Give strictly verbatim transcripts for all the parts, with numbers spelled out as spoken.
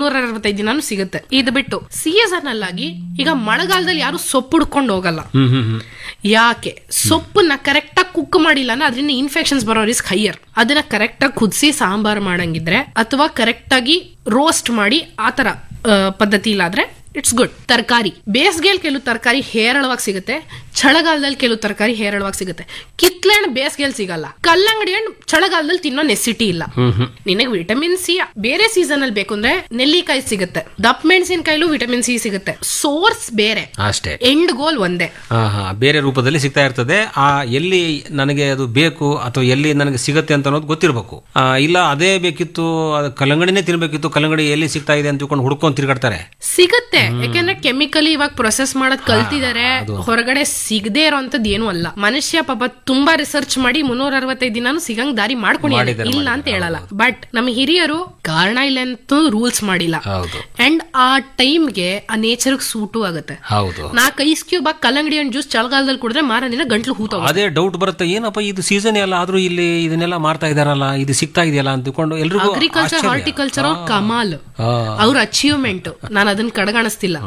ಮುನ್ನೂರ ಅರವತ್ತೈದು ದಿನಾನು ಸಿಗುತ್ತೆ. ಇದು ಬಿಟ್ಟು ಸೀಸನಲ್ ಆಗಿ ಈಗ ಮಳೆಗಾಲದಲ್ಲಿ ಯಾರು ಸೊಪ್ಪು ಹುಡ್ಕೊಂಡು ಹೋಗಲ್ಲ. ಯಾಕೆ? ಸೊಪ್ಪನ್ನ ಕರೆಕ್ಟ್ ಆಗಿ ಕುಕ್ ಮಾಡಿಲ್ಲ ಅಂದ್ರೆ ಅದರಿಂದ ಇನ್ಫೆಕ್ಷನ್ಸ್ ಬರೋ ರಿಸ್ಕ್ ಹೈಯರ್. ಅದನ್ನ ಕರೆಕ್ಟ್ ಆಗಿ ಕುದಿಸಿ ಸಾಂಬಾರ್ ಮಾಡಂಗಿದ್ರೆ ಅಥವಾ ಕರೆಕ್ಟ್ ಆಗಿ ರೋಸ್ಟ್ ಮಾಡಿ ಆತರ ಪದ್ಧತಿ ಇಲ್ಲಾದ್ರೆ ಇಟ್ಸ್ ಗುಡ್. ತರಕಾರಿ ಬೇಸಿಗೆಯಲ್ಲಿ ಕೆಲವು ತರಕಾರಿ ಹೇರಳವಾಗಿ ಸಿಗುತ್ತೆ, ಚಳಿಗಾಲದಲ್ಲಿ ಕೆಲವು ತರಕಾರಿ ಹೇರಳವಾಗಿ ಸಿಗುತ್ತೆ. ಕಿತ್ಲೆ ಹಣ್ಣು ಬೇಸಿಗೆಯಲ್ಲಿ ಸಿಗಲ್ಲ, ಕಲ್ಲಂಗಡಿ ಹಣ್ಣು ಚಳಿಗಾಲದಲ್ಲಿ ತಿನ್ನೋ ನೆಸಿಟಿ ಇಲ್ಲ. ನಿನಗೆ ವಿಟಮಿನ್ ಸಿ ಬೇರೆ ಸೀಸನ್ ಅಲ್ಲಿ ಬೇಕು ಅಂದ್ರೆ ನೆಲ್ಲಿಕಾಯಿ ಸಿಗುತ್ತೆ, ದಪ್ಪ ಮೆಣಸಿನಕಾಯಿಲು ವಿಟಮಿನ್ ಸಿ ಸಿಗುತ್ತೆ. ಸೋರ್ಸ್ ಬೇರೆ ಅಷ್ಟೇ, ಎಂಡ್ ಗೋಲ್ ಒಂದೇ, ಬೇರೆ ರೂಪದಲ್ಲಿ ಸಿಗ್ತಾ ಇರ್ತದೆ. ಆ ಎಲ್ಲಿ ನನಗೆ ಅದು ಬೇಕು ಅಥವಾ ಎಲ್ಲಿ ನನಗೆ ಸಿಗುತ್ತೆ ಅಂತ ಅನ್ನೋದು ಗೊತ್ತಿರಬೇಕು. ಇಲ್ಲ ಅದೇ ಬೇಕಿತ್ತು, ಕಲ್ಲಂಗಡಿನೇ ತಿನ್ಬೇಕಿತ್ತು, ಕಲ್ಲಂಗಡಿ ಎಲ್ಲಿ ಸಿಗ್ತಾ ಇದೆ ಅಂತ ತಿಳ್ಕೊಂಡು ಹುಡ್ಕೊಂಡು ತಿರ್ಗಾಡ್ತಾರೆ. ಸಿಗುತ್ತೆ, ಯಾಕೆಂದ್ರೆ ಕೆಮಿಕಲಿ ಇವಾಗ ಪ್ರೊಸೆಸ್ ಮಾಡೋದ್ ಕಲ್ತಿದ್ದಾರೆ. ಹೊರಗಡೆ ಸಿಗದೆ ಇರೋಂಥದ್ದು ಏನು ಅಲ್ಲ. ಮನುಷ್ಯ ಪಾಪ ತುಂಬಾ ರಿಸರ್ಚ್ ಮಾಡಿ ಮುನ್ನೂರ ಅರವತ್ತೈದು ದಿನಾನು ಸಿಗಂಗ್ ದಾರಿ ಮಾಡ್ಕೊಂಡಿದ್ದಾರೆ, ಇಲ್ಲ ಅಂತ ಹೇಳಲ್ಲ. ಬಟ್ ನಮ್ಮ ಹಿರಿಯರು ಕಾರಣ ಇಲ್ಲ ಅಂತ ರೂಲ್ಸ್ ಮಾಡಿಲ್ಲ. ಅಂಡ್ ಆ ಟೈಮ್ಗೆ ಆ ನೇಚರ್ ಸೂಟು ಆಗುತ್ತೆ. ನಾಲ್ಕು ಐಸ್ ಕ್ಯೂಬ್ ಆಗಿ ಕಲ್ಲಂಗಡಿ ಹಣ್ಣು ಜ್ಯೂಸ್ ಚಳಿಗಾಲದಲ್ಲಿ ಕುಡಿದ್ರೆ ಮಾರ ದಿನ ಗಂಟ್ಲು ಹೂತ. ಅದೇ ಡೌಟ್ ಬರುತ್ತೆ, ಏನಪ್ಪ ಇದು ಸೀಸನ್ ಎಲ್ಲ ಆದ್ರೂ ಇಲ್ಲಿ ಇದನ್ನೆಲ್ಲ ಮಾಡ್ತಾ ಇದಾರಲ್ಲ, ಇದು ಸಿಗ್ತಾ ಇದೆಯಲ್ಲ ಅಂದ್ಕೊಂಡು ಎಲ್ರಿಗೂ. ಅಗ್ರಿಕಲ್ಚರ್ ಹಾರ್ಟಿಕಲ್ಚರ್ ಕಮಾಲ್, ಅವ್ರ ಅಚೀವ್ಮೆಂಟ್, ನಾನು ಅದನ್ನ ಕಡೆಗಾಣಿಸ್ತಿಲ್ಲ.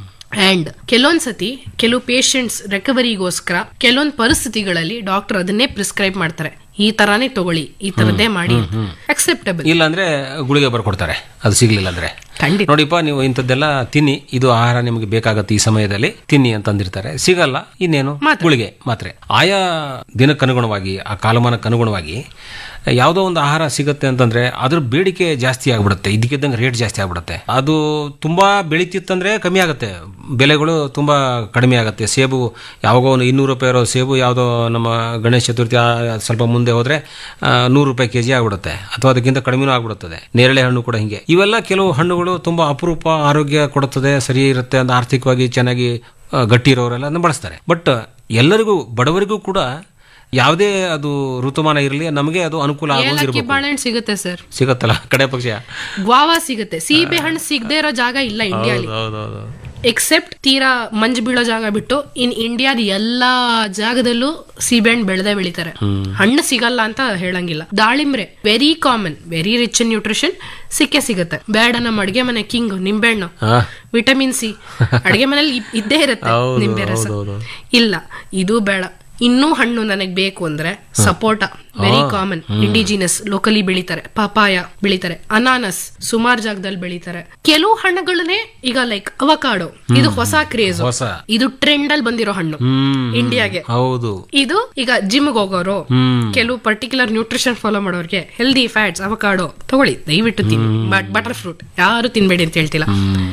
ಅಂಡ್ ಕೆಲವೊಂದ್ಸತಿ ಕೆಲವು ಪೇಷಂಟ್ಸ್ ರಿಕವರಿಗೋಸ್ಕರ ಕೆಲವೊಂದು ಪರಿಸ್ಥಿತಿಗಳಲ್ಲಿ ಡಾಕ್ಟರ್ ಅದನ್ನೇ ಪ್ರಿಸ್ಕ್ರೈಬ್ ಮಾಡ್ತಾರೆ, ಈ ತರಾನೇ ತಗೊಳ್ಳಿ, ಈ ತರದೇ ಮಾಡಿ, ಅಕ್ಸೆಪ್ಟಬಲ್. ಇಲ್ಲ ಅಂದ್ರೆ ಗುಳಿಗೆ ಬರ್ಕೊಡ್ತಾರೆ, ಅದು ಸಿಗ್ಲಿಲ್ಲ ಅಂದ್ರೆ. ನೋಡಿಪ್ಪ ನೀವು ಇಂಥದ್ದೆಲ್ಲ ತಿನ್ನಿ, ಇದು ಆಹಾರ ನಿಮಗೆ ಬೇಕಾಗತ್ತೆ ಈ ಸಮಯದಲ್ಲಿ ತಿನ್ನಿ ಅಂತ ಅಂದಿರ್ತಾರೆ. ಸಿಗಲ್ಲ, ಇನ್ನೇನು ಗುಳಿಗೆ ಮಾತ್ರೆ. ಆಯಾ ದಿನಕ್ಕನುಗುಣವಾಗಿ ಆ ಕಾಲಮಾನಕ್ಕನುಗುಣವಾಗಿ ಯಾವುದೋ ಒಂದು ಆಹಾರ ಸಿಗುತ್ತೆ ಅಂತಂದ್ರೆ ಅದ್ರ ಬೇಡಿಕೆ ಜಾಸ್ತಿ ಆಗ್ಬಿಡುತ್ತೆ, ಇದಕ್ಕಿದ್ದಂಗೆ ರೇಟ್ ಜಾಸ್ತಿ ಆಗ್ಬಿಡುತ್ತೆ. ಅದು ತುಂಬಾ ಬೆಳೀತಿತ್ತಂದ್ರೆ ಕಮ್ಮಿ ಆಗುತ್ತೆ, ಬೆಲೆಗಳು ತುಂಬಾ ಕಡಿಮೆ ಆಗುತ್ತೆ. ಸೇಬು ಯಾವಾಗೋ ಒಂದು ಇನ್ನೂರು ರೂಪಾಯಿ ಇರೋ ಸೇಬು ಯಾವುದೋ ನಮ್ಮ ಗಣೇಶ ಚತುರ್ಥಿ ಸ್ವಲ್ಪ ಮುಂದೆ ಹೋದ್ರೆ ನೂರು ರೂಪಾಯಿ ಕೆಜಿ ಆಗ್ಬಿಡುತ್ತೆ, ಅಥವಾ ಅದಕ್ಕಿಂತ ಕಡಿಮೆನೂ ಆಗ್ಬಿಡುತ್ತದೆ. ನೇರಳೆ ಹಣ್ಣು ಕೂಡ ಹಿಂಗೆ. ಇವೆಲ್ಲ ಕೆಲವು ಹಣ್ಣುಗಳು ತುಂಬಾ ಅಪರೂಪ, ಆರೋಗ್ಯ ಕೊಡುತ್ತದೆ, ಸರಿ ಇರುತ್ತೆ ಅಂತ ಆರ್ಥಿಕವಾಗಿ ಚೆನ್ನಾಗಿ ಗಟ್ಟಿ ಇರೋರೆಲ್ಲ ಅದನ್ನ ಬಳಸ್ತಾರೆ. ಬಟ್ ಎಲ್ಲರಿಗೂ, ಬಡವರಿಗೂ ಕೂಡ ಯಾವುದೇ ಅದು ಋತುಮಾನ ಇರಲಿ ನಮಗೆ ಅದು ಅನುಕೂಲ ಆಗೋದಿರಬೇಕು. ಬಾಳೆಹಣ್ಣು ಸಿಗುತ್ತೆ ಸರ್, ಸಿಗತ್ತಲ್ಲ ಕಡೆ ಪಕ್ಷ. ಗ್ವಾವಾ ಸಿಗುತ್ತೆ, ಸೀಬೆ ಹಣ್ಣು ಸಿಗದೆ ಇರೋ ಜಾಗ ಇಲ್ಲ ಇಂಡಿಯಾಲಿ, ಎಕ್ಸೆಪ್ಟ್ ತೀರಾ ಮಂಜು ಬೀಳೋ ಜಾಗ ಬಿಟ್ಟು. ಇನ್ ಇಂಡಿಯಾದ ಎಲ್ಲಾ ಜಾಗದಲ್ಲೂ ಸೀಬೆ ಹಣ್ಣು ಬೆಳೆದೇ ಬೆಳಿತಾರೆ. ಹಣ್ಣು ಸಿಗಲ್ಲ ಅಂತ ಹೇಳಂಗಿಲ್ಲ. ದಾಳಿಂಬ್ರೆ very common, very rich in nutrition, ಸಿಕ್ಕೇ ಸಿಗುತ್ತೆ. ಬೇಡ, ನಮ್ಮ ಅಡ್ಗೆ ಮನೆ ಕಿಂಗ್ ನಿಂಬೆಹಣ್ಣು, ವಿಟಮಿನ್ ಸಿ ಅಡ್ಗೆ ಮನೇಲಿ ಇದ್ದೇ ಇರುತ್ತೆ. ನಿಂಬೆ ರಸ ಇಲ್ಲ, ಇದು ಬೇಡ. ಇನ್ನೂ ಹಣ್ಣು ನನಗ್ ಬೇಕು ಅಂದ್ರೆ ಸಪೋಟ, ವೆರಿ ಕಾಮನ್, ಇಂಡಿಜಿನಸ್, ಲೋಕಲಿ ಬೆಳಿತಾರೆ. ಪಪಾಯ ಬೆಳಿತಾರೆ, ಅನಾನಸ್ ಸುಮಾರು ಜಾಗದಲ್ಲಿ ಬೆಳಿತಾರೆ. ಕೆಲವು ಹಣ್ಣುಗಳನ್ನೇ ಈಗ ಲೈಕ್ ಅವಕಾಡೋ, ಇದು ಹೊಸ ಕ್ರೇಜ್, ಇದು ಟ್ರೆಂಡ್ ಅಲ್ಲಿ ಬಂದಿರೋ ಹಣ್ಣು ಇಂಡಿಯಾಗೆ. ಇದು ಈಗ ಜಿಮ್ಗೆ ಹೋಗೋರು, ಕೆಲವು ಪರ್ಟಿಕ್ಯುಲರ್ ನ್ಯೂಟ್ರಿಷನ್ ಫಾಲೋ ಮಾಡೋರಿಗೆ ಹೆಲ್ದಿ ಫ್ಯಾಟ್ಸ್ ಅವಕಾಡೋ ತಗೊಳ್ಳಿ, ದಯವಿಟ್ಟು ತಿನ್ನಿ. ಬಟ್ ಬಟರ್ ಫ್ರೂಟ್ ಯಾರು ತಿನ್ಬೇಡಿ ಅಂತ ಹೇಳ್ತಿಲ್ಲ.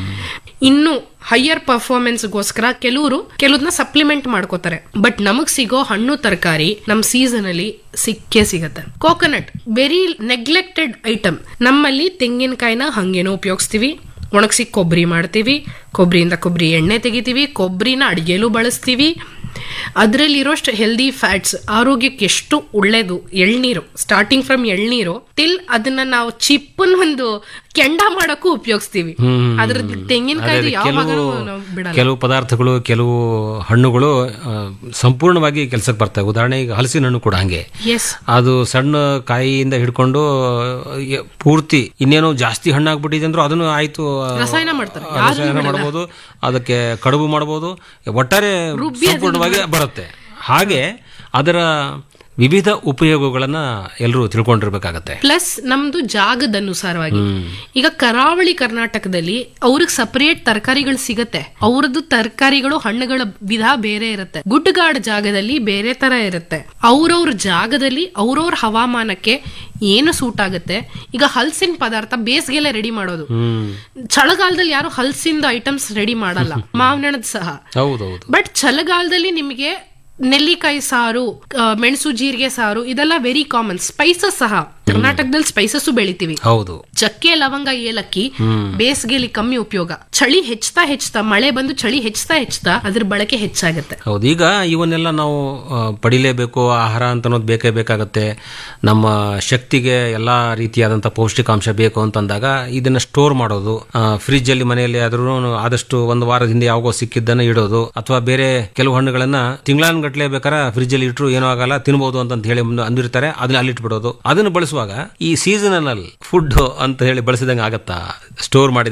ಇನ್ನು ಹೈಯರ್ ಪರ್ಫಾರ್ಮೆನ್ಸ್ಗೋಸ್ಕರ ಕೆಲವರು ಕೆಲವ್ದನ್ನ ಸಪ್ಲಿಮೆಂಟ್ ಮಾಡ್ಕೋತಾರೆ. ಬಟ್ ನಮಗ್ ಸಿಗೋ ಹಣ್ಣು ತರಕಾರಿ ನಮ್ ಸೀಸನ್ ಅಲ್ಲಿ ಸಿಕ್ಕೇ ಸಿಗತ್ತೆ. Coconut very neglected item. ನಮ್ಮಲ್ಲಿ ತೆಂಗಿನಕಾಯಿನ ಹಂಗೇನೋ ಉಪಯೋಗಿಸ್ತೀವಿ, ಒಣಗಿಸಿ ಕೊಬ್ಬರಿ ಮಾಡ್ತೀವಿ, ಕೊಬ್ಬರಿಯಿಂದ ಕೊಬ್ಬರಿ ಎಣ್ಣೆ ತೆಗಿತೀವಿ, ಕೊಬ್ಬರಿನ ಅಡಿಗೆಲೂ ಬಳಸ್ತೀವಿ. ಅದರಲ್ಲಿರೋಷ್ಟು ಹೆಲ್ದಿ ಫ್ಯಾಟ್ಸ್ ಆರೋಗ್ಯಕ್ಕೆ ಎಷ್ಟು ಒಳ್ಳೇದು. ಎಳ್ನೀರು, ಸ್ಟಾರ್ಟಿಂಗ್ ಫ್ರಮ್ ಎಳ್ನೀರು ಟಿಲ್ ಅದನ್ನ ನಾವು ಚಿಪ್ಪನ್ ಒಂದು ಕೆಂಡ ಮಾಡಕ್ಕೂ ಉಪಯೋಗಿಸ್ತೀವಿ. ಅದ್ರ ತೆಂಗಿನಕಾಯಿ ಕೆಲವು ಪದಾರ್ಥಗಳು, ಕೆಲವು ಹಣ್ಣುಗಳು ಸಂಪೂರ್ಣವಾಗಿ ಕೆಲಸಕ್ಕೆ ಬರ್ತವೆ. ಉದಾಹರಣೆ ಈಗ ಹಲಸಿನ ಹಣ್ಣು ಕೂಡ ಹಂಗೆ, ಅದು ಸಣ್ಣ ಕಾಯಿಯಿಂದ ಹಿಡ್ಕೊಂಡು ಪೂರ್ತಿ ಇನ್ನೇನೋ ಜಾಸ್ತಿ ಹಣ್ಣಾಗ್ಬಿಟ್ಟಿದೆ ಅಂದ್ರೂ ಅದನ್ನು ಆಯ್ತು ರಸಾಯನ ಮಾಡ್ತಾರೆ, ರಸಾಯನ ಮಾಡಬಹುದು, ಅದಕ್ಕೆ ಕಡುಬು ಮಾಡಬಹುದು, ಒಟ್ಟಾರೆ ಸಂಪೂರ್ಣವಾಗಿ ಬರುತ್ತೆ. ಹಾಗೆ ಅದರ ವಿವಿಧ ಉಪಯೋಗಗಳನ್ನ ಎಲ್ಲರೂ ತಿಳ್ಕೊಂಡಿರ್ಬೇಕಾಗತ್ತೆ. ಪ್ಲಸ್ ನಮ್ದು ಜಾಗದ ಅನುಸಾರವಾಗಿ ಈಗ ಕರಾವಳಿ ಕರ್ನಾಟಕದಲ್ಲಿ ಅವ್ರಿಗೆ ಸಪರೇಟ್ ತರಕಾರಿಗಳು ಸಿಗತ್ತೆ. ಅವ್ರದ್ದು ತರಕಾರಿಗಳು ಹಣ್ಣುಗಳ ವಿಧ ಬೇರೆ ಇರುತ್ತೆ. ಗುಡ್ಡಗಾಡು ಜಾಗದಲ್ಲಿ ಬೇರೆ ತರ ಇರುತ್ತೆ. ಅವ್ರವ್ರ ಜಾಗದಲ್ಲಿ ಅವ್ರವ್ರ ಹವಾಮಾನಕ್ಕೆ ಏನು ಸೂಟ್ ಆಗುತ್ತೆ. ಈಗ ಹಲ್ಸಿನ ಪದಾರ್ಥ ಬೇಸಿಗೆಲ್ಲ ರೆಡಿ ಮಾಡೋದು, ಚಳಿಗಾಲದಲ್ಲಿ ಯಾರು ಹಲ್ಸಿಂದ ಐಟಮ್ಸ್ ರೆಡಿ ಮಾಡಲ್ಲ, ಮಾವಿನಣ್ಣದ ಸಹ. ಬಟ್ ಚಳಿಗಾಲದಲ್ಲಿ ನಿಮಗೆ ನೆಲ್ಲಿಕಾಯಿ ಸಾರು, ಮೆಣಸು ಜೀರಿಗೆ ಸಾರು ಇದೆಲ್ಲ ವೆರಿ ಕಾಮನ್. ಸ್ಪೈಸಸ್ ಸಹ ಕರ್ನಾಟಕದಲ್ಲಿ ಸ್ಪೈಸಸ್ ಬೆಳಿತೀವಿ. ಹೌದು, ಚಕ್ಕೆ, ಲವಂಗ, ಏಲಕ್ಕಿ ಬೇಸಿಗೆಯಲ್ಲಿ ಕಮ್ಮಿ ಉಪಯೋಗ. ಚಳಿ ಹೆಚ್ಚುತ್ತಾ ಹೆಚ್ಚುತ್ತಾ ಮಳೆ ಬಂದು ಚಳಿ ಹೆಚ್ಚುತ್ತಾ ಹೆಚ್ಚುತ್ತಾ ಅದ್ರ ಬಳಕೆ ಹೆಚ್ಚಾಗುತ್ತೆ. ಹೌದು, ಈಗ ಇವನ್ನೆಲ್ಲ ನಾವು ಪಡಿಲೇಬೇಕು, ಆಹಾರ ಅಂತ ಅನ್ನೋದು ಬೇಕೇ ಬೇಕಾಗತ್ತೆ. ನಮ್ಮ ಶಕ್ತಿಗೆ ಎಲ್ಲಾ ರೀತಿಯಾದಂತಹ ಪೌಷ್ಟಿಕಾಂಶ ಬೇಕು ಅಂತಂದಾಗ ಇದನ್ನ ಸ್ಟೋರ್ ಮಾಡೋದು, ಫ್ರಿಜ್ ಅಲ್ಲಿ ಮನೆಯಲ್ಲಿ ಆದ್ರೂ ಆದಷ್ಟು ಒಂದು ವಾರದ ಹಿಂದೆ ಯಾವಾಗೋ ಸಿಕ್ಕಿದ್ದನ್ನ ಇಡೋದು, ಅಥವಾ ಬೇರೆ ಕೆಲವು ಹಣ್ಣುಗಳನ್ನ ತಿಂಗಳಾನ್ ಗಟ್ಲೆ ಬೇಕಾದ್ರೆ ಫ್ರಿಜ್ ಅಲ್ಲಿ ಇಟ್ಟರು ಏನೋ ಆಗಲ್ಲ, ತಿನ್ಬಹುದು ಅಂತ ಹೇಳಿ ಅಂದಿರ್ತಾರೆ, ಅದನ್ನ ಅಲ್ಲಿಟ್ಬಿಡೋದು. ಅದನ್ನು ಬಳಸುವಾಗ ಈ ಸೀಸನಲ್ ಫುಡ್ ಅಂತ ಹೇಳಿ ಬಳಸಿದಂಗೆ ಆಗತ್ತಾ? ಸ್ಟೋರ್ ಮಾಡಿದ